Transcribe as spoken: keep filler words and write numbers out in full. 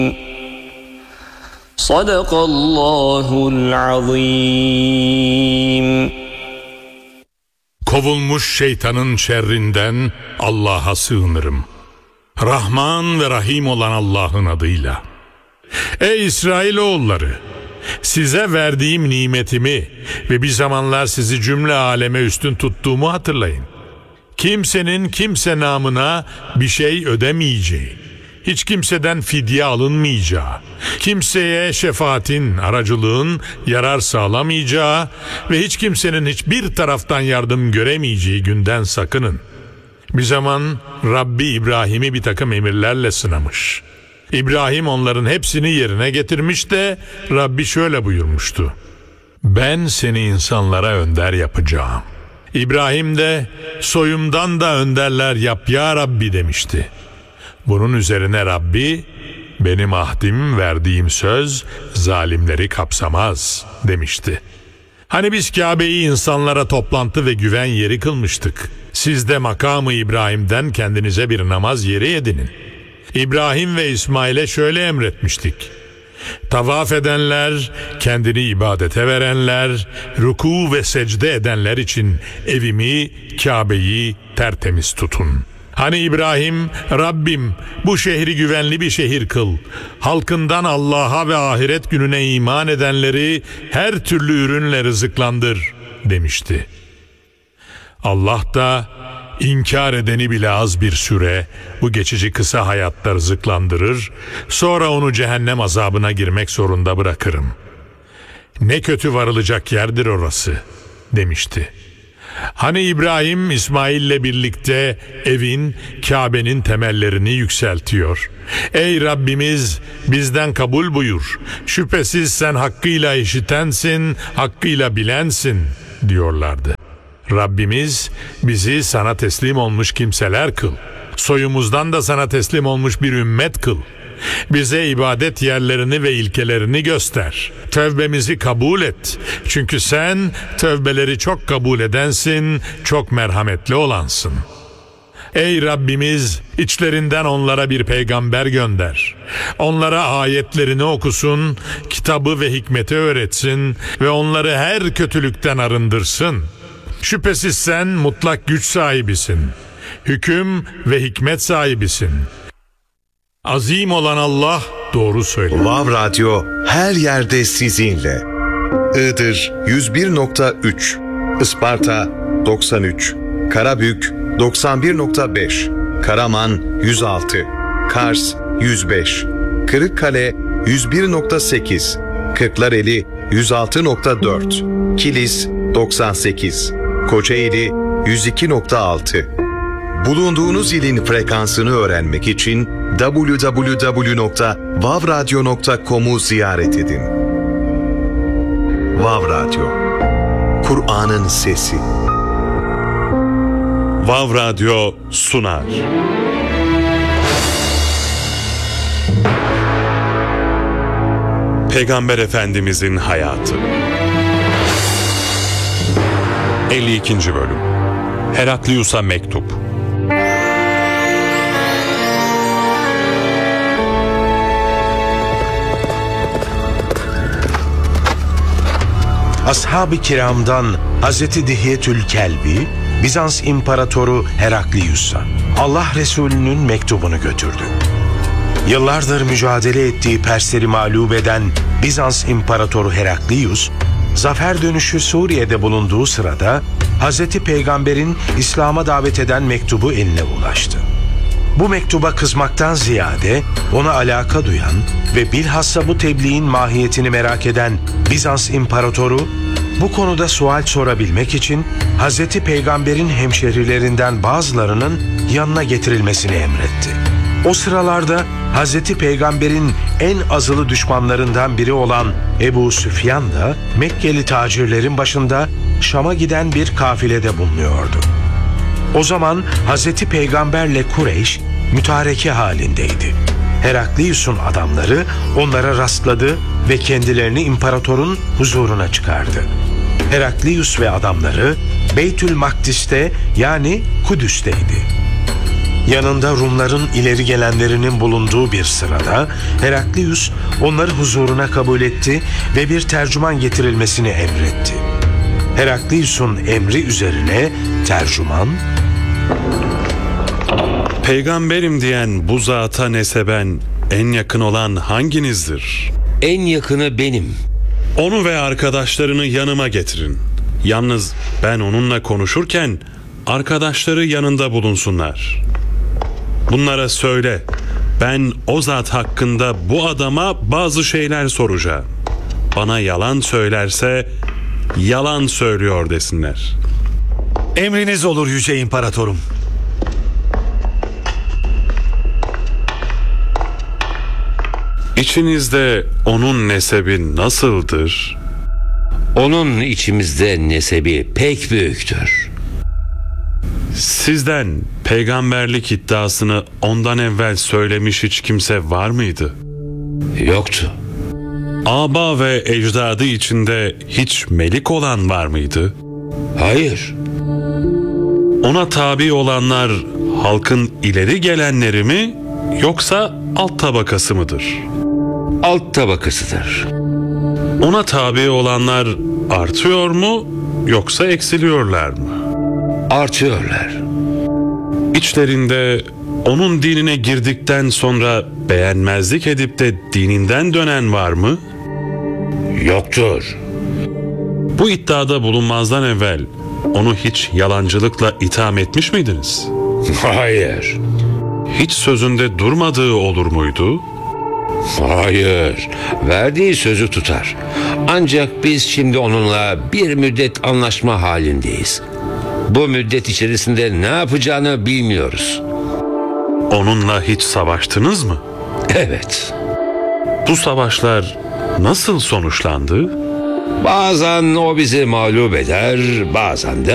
Sadakallahul azim. Kovulmuş şeytanın şerrinden Allah'a sığınırım. Rahman ve Rahim olan Allah'ın adıyla. Ey İsrailoğulları! Size verdiğim nimetimi ve bir zamanlar sizi cümle aleme üstün tuttuğumu hatırlayın. Kimsenin kimse namına bir şey ödemeyeceği, hiç kimseden fidye alınmayacağı, kimseye şefaatin, aracılığın yarar sağlamayacağı ve hiç kimsenin hiçbir taraftan yardım göremeyeceği günden sakının. Bir zaman Rabbi İbrahim'i bir takım emirlerle sınamış. İbrahim onların hepsini yerine getirmiş de Rabbi şöyle buyurmuştu: ben seni insanlara önder yapacağım. İbrahim de soyumdan da önderler yap ya Rabbi demişti. Bunun üzerine Rabbi, benim ahdim, verdiğim söz zalimleri kapsamaz demişti. Hani biz Kabe'yi insanlara toplantı ve güven yeri kılmıştık. Siz de makamı İbrahim'den kendinize bir namaz yeri edinin. İbrahim ve İsmail'e şöyle emretmiştik: tavaf edenler, kendini ibadete verenler, ruku ve secde edenler için evimi, Kabe'yi tertemiz tutun. Hani İbrahim, Rabbim bu şehri güvenli bir şehir kıl, halkından Allah'a ve ahiret gününe iman edenleri her türlü ürünle rızıklandır demişti. Allah da inkar edeni bile az bir süre bu geçici kısa hayatta rızıklandırır, sonra onu cehennem azabına girmek zorunda bırakırım. Ne kötü varılacak yerdir orası demişti. Hani İbrahim İsmail'le birlikte evin, Kabe'nin temellerini yükseltiyor. Ey Rabbimiz, bizden kabul buyur. Şüphesiz sen hakkıyla işitensin, hakkıyla bilensin diyorlardı. Rabbimiz bizi sana teslim olmuş kimseler kıl. Soyumuzdan da sana teslim olmuş bir ümmet kıl. Bize ibadet yerlerini ve ilkelerini göster. Tövbemizi kabul et. Çünkü sen tövbeleri çok kabul edensin, çok merhametli olansın. Ey Rabbimiz, içlerinden onlara bir peygamber gönder. Onlara ayetlerini okusun, kitabı ve hikmeti öğretsin ve onları her kötülükten arındırsın. Şüphesiz sen mutlak güç sahibisin. Hüküm ve hikmet sahibisin. Azim olan Allah doğru söylüyor. Vav Radyo her yerde sizinle. Iğdır yüz bir nokta üç, Isparta doksan üç, Karabük doksan bir nokta beş, Karaman yüz altı, Kars yüz beş, Kırıkkale yüz bir nokta sekiz, Kırklareli yüz altı nokta dört, Kilis doksan sekiz, Kocaeli yüz iki nokta altı. Bulunduğunuz ilin frekansını öğrenmek için double-u double-u double-u nokta vav radyo nokta com'u ziyaret edin. Vav Radyo, Kur'an'ın sesi. Vav Radyo sunar. Peygamber Efendimizin hayatı. elli ikinci bölüm. Heraklius'a mektup. Ashab-ı kiramdan Hazreti Dihyetül Kelbi, Bizans İmparatoru Heraklius'a Allah Resulü'nün mektubunu götürdü. Yıllardır mücadele ettiği Persleri mağlup eden Bizans İmparatoru Heraklius, zafer dönüşü Suriye'de bulunduğu sırada Hazreti Peygamber'in İslam'a davet eden mektubu eline ulaştı. Bu mektuba kızmaktan ziyade ona alaka duyan ve bilhassa bu tebliğin mahiyetini merak eden Bizans İmparatoru, bu konuda sual sorabilmek için Hazreti Peygamber'in hemşerilerinden bazılarının yanına getirilmesini emretti. O sıralarda Hazreti Peygamber'in en azılı düşmanlarından biri olan Ebu Süfyan da Mekkeli tacirlerin başında Şam'a giden bir kafilede bulunuyordu. O zaman Hazreti Peygamberle Kureyş mütareke halindeydi. Heraklius'un adamları onlara rastladı ve kendilerini imparatorun huzuruna çıkardı. Heraklius ve adamları Beytül Makdis'te yani Kudüs'teydi. Yanında Rumların ileri gelenlerinin bulunduğu bir sırada Heraklius onları huzuruna kabul etti ve bir tercüman getirilmesini emretti. Heraklius'un emri üzerine tercüman, Peygamberim diyen bu zata neseben en yakın olan hanginizdir? En yakını benim. Onu ve arkadaşlarını yanıma getirin. Yalnız ben onunla konuşurken arkadaşları yanında bulunsunlar. Bunlara söyle, ben o zat hakkında bu adama bazı şeyler soracağım. Bana yalan söylerse yalan söylüyor desinler. Emriniz olur yüce imparatorum. İçinizde onun nesebi nasıldır? Onun içimizde nesebi pek büyüktür. Sizden peygamberlik iddiasını ondan evvel söylemiş hiç kimse var mıydı? Yoktu. Aba ve ecdadı içinde hiç melik olan var mıydı? Hayır. Ona tabi olanlar halkın ileri gelenleri mi yoksa alt tabakası mıdır? Alt tabakasıdır. Ona tabi olanlar artıyor mu yoksa eksiliyorlar mı? Artıyorlar. İçlerinde onun dinine girdikten sonra beğenmezlik edip de dininden dönen var mı? Yoktur. Bu iddiada bulunmazdan evvel onu hiç yalancılıkla itham etmiş miydiniz? Hayır. Hiç sözünde durmadığı olur muydu? Hayır. Verdiği sözü tutar. Ancak biz şimdi onunla bir müddet anlaşma halindeyiz. Bu müddet içerisinde ne yapacağını bilmiyoruz. Onunla hiç savaştınız mı? Evet. Bu savaşlar nasıl sonuçlandı? Bazen o bizi mağlup eder, bazen de